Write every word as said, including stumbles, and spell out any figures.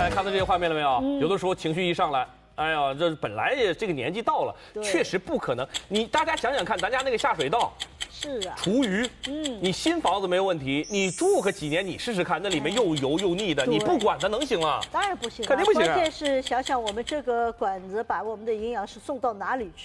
家看到这些画面了没有？有的时候情绪一上来。 哎呀，这本来也这个年纪到了，确实不可能。你大家想想看，咱家那个下水道， 是啊， 厨余，嗯，你新房子没有问题，你住个几年，你试试看，那里面又油又腻的，你不管它能行吗？ 当然不行， 肯定不行。 关键是想想我们这个管子把我们的营养是送到哪里去。